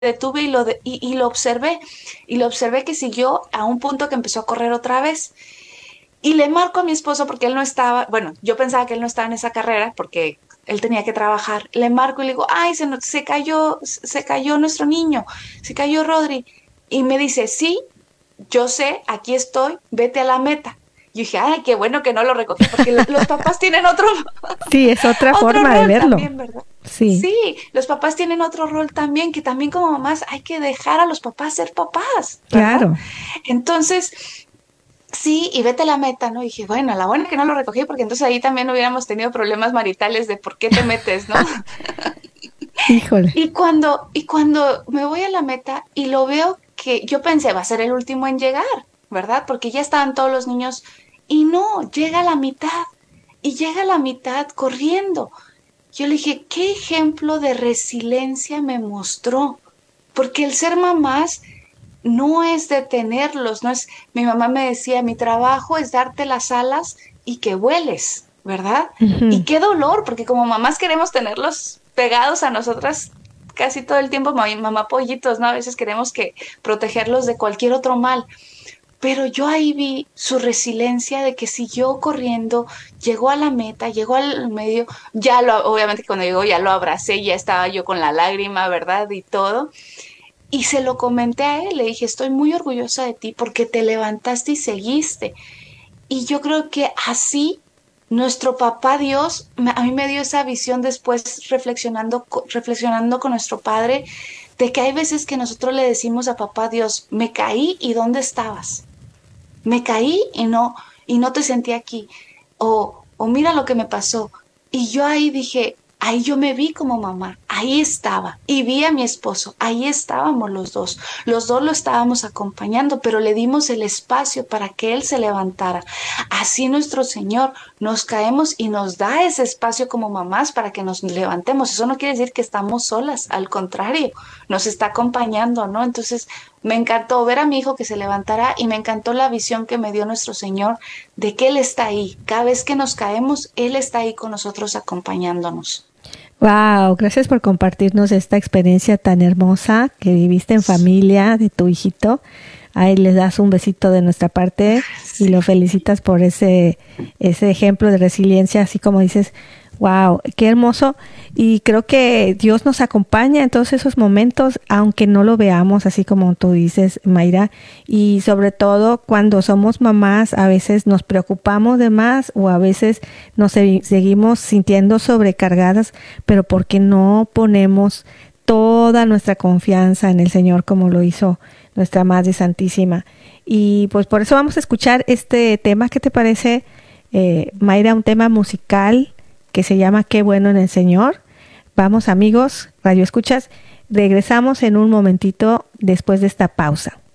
detuve y lo observé. Y lo observé que siguió a un punto que empezó a correr otra vez. Y le marco a mi esposo porque él no estaba, bueno, yo pensaba que él no estaba en esa carrera porque él tenía que trabajar. Le marco y le digo, ay, se cayó nuestro niño, se cayó Rodri. Y me dice, sí, yo sé, aquí estoy, vete a la meta. Yo dije, ay, qué bueno que no lo recogí, porque los papás tienen Sí, es otra otro forma de rol verlo. también, ¿verdad? Sí, Sí, los papás tienen otro rol también, que también como mamás hay que dejar a los papás ser papás, ¿verdad? claro. Entonces, sí, y vete a la meta, ¿no? Y dije, bueno, la buena que no lo recogí, porque entonces ahí también hubiéramos tenido problemas maritales de por qué te metes, ¿no? Híjole. Y cuando me voy a la meta y lo veo que yo pensé va a ser el último en llegar, ¿verdad? Porque ya estaban todos los niños y no, llega a la mitad y llega a la mitad corriendo. Yo le dije, ¿qué ejemplo de resiliencia me mostró? Porque el ser mamás no es detenerlos, no es, mi mamá me decía, mi trabajo es darte las alas y que vueles, ¿verdad? Y Ujú. qué dolor, porque como mamás queremos tenerlos pegados a nosotras casi todo el tiempo, mamá pollitos, ¿no? A veces queremos que protegerlos de cualquier otro mal. Pero yo ahí vi su resiliencia de que siguió corriendo, llegó a la meta, llegó al medio, obviamente cuando llegó ya lo abracé, ya estaba yo con la lágrima, ¿verdad? Y todo. Y se lo comenté a él, le dije, estoy muy orgullosa de ti porque te levantaste y seguiste. Y yo creo que así nuestro papá Dios, a mí me dio esa visión después reflexionando con nuestro Padre, de que hay veces que nosotros le decimos a papá Dios, me caí y ¿dónde estabas? Me caí y no te sentí aquí. O mira lo que me pasó. Y yo ahí dije, ahí yo me vi como mamá, ahí estaba. Y vi a mi esposo, ahí estábamos los dos. Los dos lo estábamos acompañando, pero le dimos el espacio para que él se levantara. Así nuestro Señor nos caemos y nos da ese espacio como mamás para que nos levantemos. Eso no quiere decir que estamos solas, al contrario, nos está acompañando, ¿no? Entonces, me encantó ver a mi hijo que se levantara y me encantó la visión que me dio nuestro Señor de que Él está ahí. Cada vez que nos caemos, Él está ahí con nosotros acompañándonos. Wow, gracias por compartirnos esta experiencia tan hermosa que viviste en familia de tu hijito. Ahí les das un besito de nuestra parte y Sí. lo felicitas por ese ejemplo de resiliencia, así como dices, wow, qué hermoso. Y creo que Dios nos acompaña en todos esos momentos, aunque no lo veamos, así como tú dices, Mayra. Y sobre todo cuando somos mamás, a veces nos preocupamos de más o a veces seguimos sintiendo sobrecargadas, pero porque no ponemos toda nuestra confianza en el Señor como lo hizo nuestra Madre Santísima. Y pues por eso vamos a escuchar este tema. ¿Qué te parece, Mayra? Un tema musical que se llama Qué bueno en el Señor. Vamos amigos, Radio Escuchas, regresamos en un momentito después de esta pausa.